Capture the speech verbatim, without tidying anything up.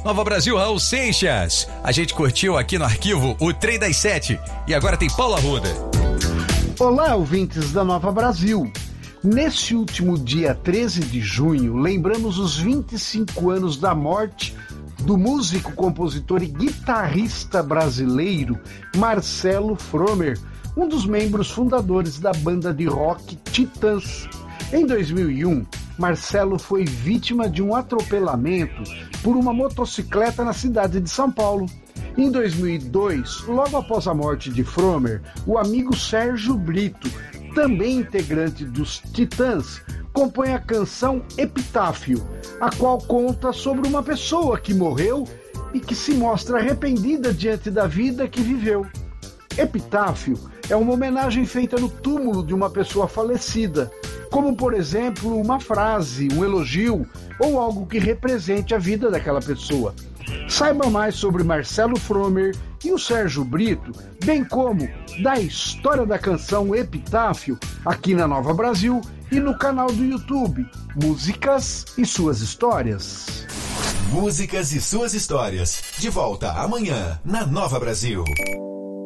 Nova Brasil, Raul Seixas. A gente curtiu aqui no arquivo o Trem das Sete. E agora tem Paulo Arruda. Olá, ouvintes da Nova Brasil. Nesse último dia treze de junho, lembramos os vinte e cinco anos da morte do músico, compositor e guitarrista brasileiro Marcelo Fromer, um dos membros fundadores da banda de rock Titãs. Em dois mil e um, Marcelo foi vítima de um atropelamento por uma motocicleta na cidade de São Paulo. Em dois mil e dois, logo após a morte de Fromer, o amigo Sérgio Brito, também integrante dos Titãs, compõe a canção Epitáfio, a qual conta sobre uma pessoa que morreu e que se mostra arrependida diante da vida que viveu. Epitáfio é uma homenagem feita no túmulo de uma pessoa falecida, como, por exemplo, uma frase, um elogio ou algo que represente a vida daquela pessoa. Saiba mais sobre Marcelo Fromer e o Sérgio Brito, bem como da história da canção Epitáfio, aqui na Nova Brasil e no canal do YouTube Músicas e Suas Histórias. Músicas e Suas Histórias, de volta amanhã na Nova Brasil.